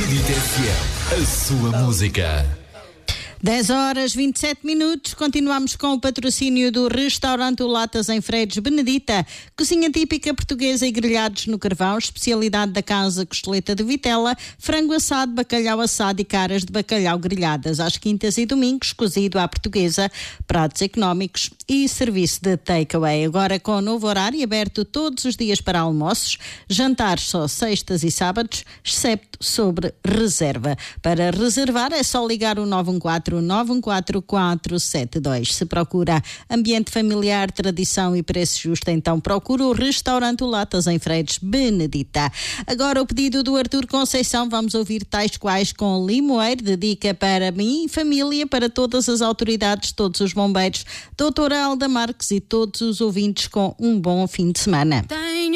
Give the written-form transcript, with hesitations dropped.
Acredite FM, a sua música. 10h27, continuamos com o patrocínio do restaurante O Latas em Fredes Benedita, cozinha típica portuguesa e grelhados no carvão, especialidade da casa, costeleta de vitela, frango assado, bacalhau assado e caras de bacalhau grelhadas, às quintas e domingos, cozido à portuguesa, pratos económicos e serviço de takeaway. Agora com o novo horário aberto todos os dias para almoços, jantares só sextas e sábados, excepto sobre reserva. Para reservar é só ligar o 914-914-472. Se procura ambiente familiar, tradição e preço justo, então procura o restaurante O Latas em Fredes Benedita. Agora o pedido do Arthur Conceição, vamos ouvir tais quais com Limoeiro, dedica para mim e família, para todas as autoridades, todos os bombeiros, doutora Alda Marques e todos os ouvintes com um bom fim de semana.